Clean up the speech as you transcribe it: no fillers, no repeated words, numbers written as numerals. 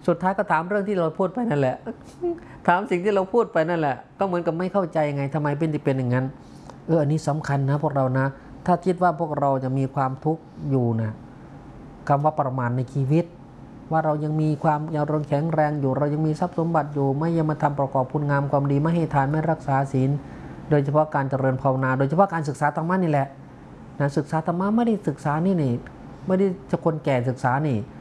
สุดท้ายก็ถามเรื่องที่เราพูดไปนั่นแหละถามสิ่งที่เราพูดไปนั่นแหละก็เหมือนกับไม่เข้าใจไงทำไมเป็นอย่างนั้นอันนี้สำคัญนะพวกเรานะถ้าคิดว่าพวกเราจะมีความทุกข์อยู่นะคำว่าประมาณในชีวิตว่าเรายังมีความยังเราแข็งแรงอยู่เรายังมีทรัพย์สมบัติอยู่ไม่ยังมาทำประกอบคุณงามความดีไม่ให้ทานไม่รักษาศีลโดยเฉพาะการเจริญภาวนาโดยเฉพาะการศึกษาธรรมะนี่แหละนะศึกษาธรรมะไม่ได้ศึกษานี่ไม่ได้จะคนแก่ศึกษานี่